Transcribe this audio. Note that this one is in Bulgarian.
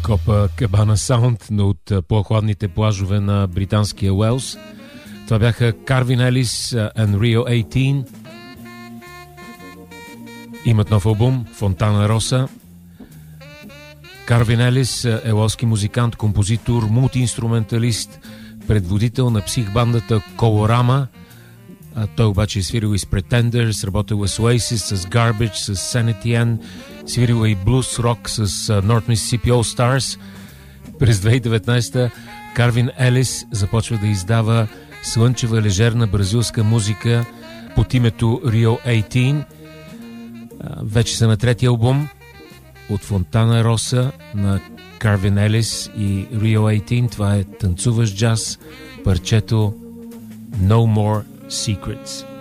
Копакабана Саунд, но от по-хладните плажове на британския Уелс. Това бяха Карвин Елис and Rio 18. Имат нов албум Фонтана Роса. Карвин Елис е уелски музикант, композитор, мултиинструменталист, предводител на психбандата Колорама. Той обаче е свирил и с Pretenders, работил с Oasis, с Garbage, с Sanity N, свирил и блюз рок с North Mississippi All Stars. През 2019 Карвин Елис започва да издава слънчева лежерна бразилска музика под името Rio 18. Вече са на третия албум от Фонтана Роса на Карвин Елис и Rio 18. Това е танцуващ джаз, парчето No More Secrets.